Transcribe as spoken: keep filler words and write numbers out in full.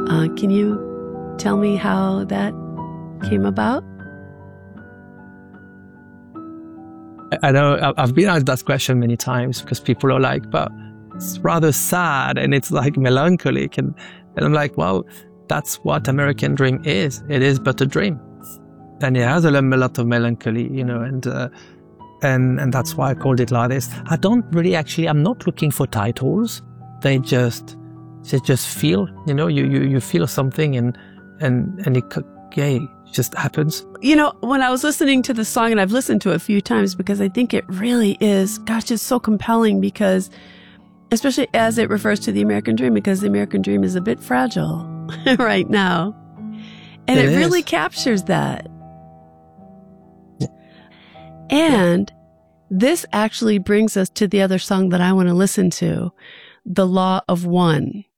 Uh, can you tell me how that came about? I know I've been asked that question many times because people are like, but it's rather sad and it's like melancholic. And, and I'm like, well, that's what American Dream is. It is but a dream. And it has a lot of melancholy, you know, and, uh, and, and that's why I called it like this. I don't really actually, I'm not looking for titles. They just, they just feel, you know, you, you, you feel something and, and, and it, yeah, it just happens. You know, when I was listening to the song, and I've listened to it a few times because I think it really is, gosh, it's so compelling because, especially as it refers to the American dream, because the American dream is a bit fragile right now. And it, it really captures that. Yeah. And this actually brings us to the other song that I want to listen to, The Law of One.